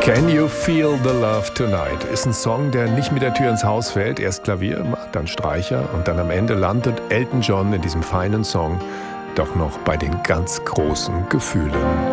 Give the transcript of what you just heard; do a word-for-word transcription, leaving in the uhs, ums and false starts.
Can You Feel the Love Tonight ist ein Song, der nicht mit der Tür ins Haus fällt. Erst Klavier, dann Streicher und dann am Ende landet Elton John in diesem feinen Song doch noch bei den ganz großen Gefühlen.